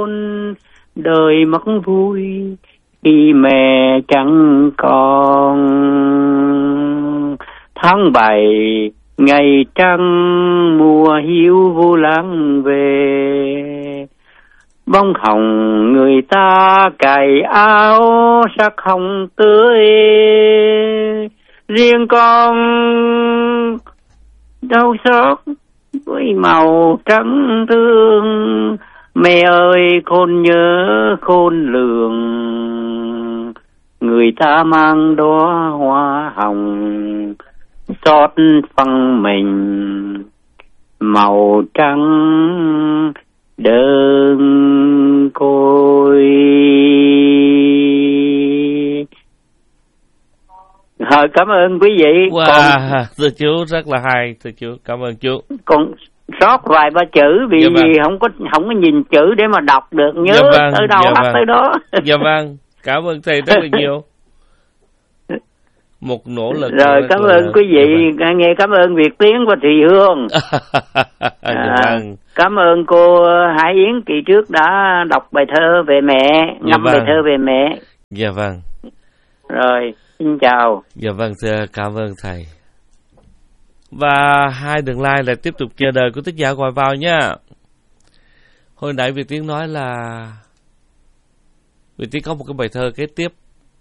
khôn, đời mất vui khi mẹ chẳng còn. Tháng 7 ngày trăng, mùa hiu vô lãng về, bông hồng người ta cài áo sắc hồng tươi, riêng con đau xót với màu trắng thương. Mẹ ơi khôn nhớ khôn lường, người ta mang đóa hoa hồng xót phân mình màu trắng đơn côi. Cảm ơn quý vị. Wow, thưa chú rất là hay, thưa chú, cảm ơn chú. Còn sót vài ba chữ vì không có nhìn chữ để mà đọc được, nhớ tới đâu hát tới đó. Dạ vâng, cảm ơn thầy rất là nhiều. Một nỗ lực. Rồi cảm ơn quý vị, nghe cảm ơn Việt Tiến và Thùy Hương. Vâng. Cảm ơn cô Hải Yến kỳ trước đã đọc bài thơ về mẹ, ngâm bài thơ về mẹ. Dạ vâng. Rồi, xin chào. Dạ vâng, thưa, cảm ơn thầy. Và hai đường like lại tiếp tục chờ đợi của tác giả gọi vào nha. Hồi nãy Việt Tiến nói là Việt Tiến có một cái bài thơ kế tiếp.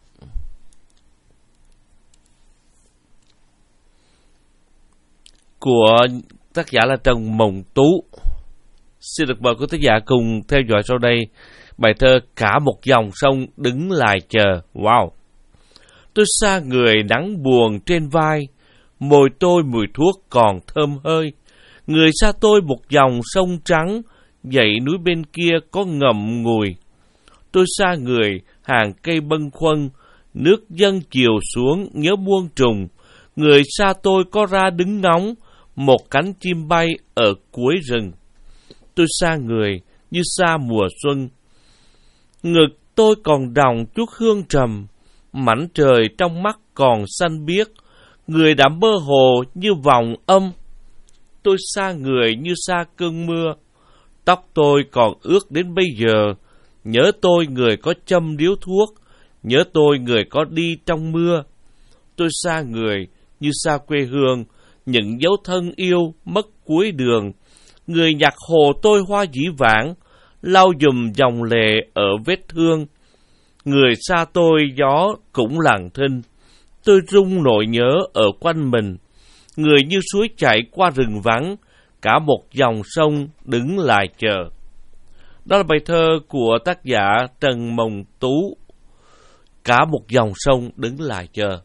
Của tác giả là Trần Mộng Tú. Xin được mời quý tác giả cùng theo dõi sau đây bài thơ Cả một dòng sông đứng lại chờ. Wow! Tôi xa người nắng buồn trên vai, môi tôi mùi thuốc còn thơm hơi. Người xa tôi một dòng sông trắng, dãy núi bên kia có ngậm ngùi. Tôi xa người hàng cây bâng khuâng, nước dâng chiều xuống nhớ muôn trùng. Người xa tôi có ra đứng ngóng, một cánh chim bay ở cuối rừng. Tôi xa người như xa mùa xuân, ngực tôi còn đọng chút hương trầm, mảnh trời trong mắt còn xanh biếc, người đã mơ hồ như vòng âm. Tôi xa người như xa cơn mưa, tóc tôi còn ướt đến bây giờ. Nhớ tôi người có châm điếu thuốc, nhớ tôi người có đi trong mưa. Tôi xa người như xa quê hương, những dấu thân yêu mất cuối đường. Người nhặt hồ tôi hoa dĩ vãng, lau dùm dòng lệ ở vết thương. Người xa tôi gió cũng lặng thinh, tôi rung nỗi nhớ ở quanh mình. Người như suối chảy qua rừng vắng, cả một dòng sông đứng lại chờ. Đó là bài thơ của tác giả Trần Mộng Tú, Cả một dòng sông đứng lại chờ.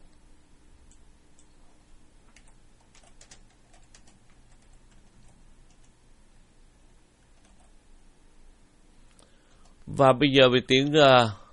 Và bây giờ về tiếng